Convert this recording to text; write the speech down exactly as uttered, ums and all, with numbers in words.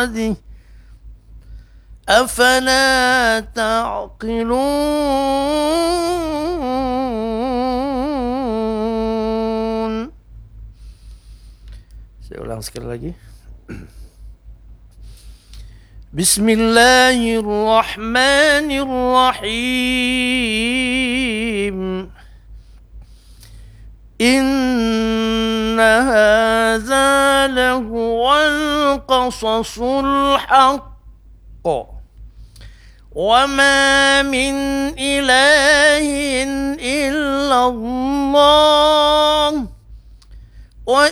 بعده أفلا تعقلون. Saya ulang sekali lagi. Bismillahirrahmanirrahim. Inna hadza lahuwal qasasul haqq wa ma min ilahin illallah wa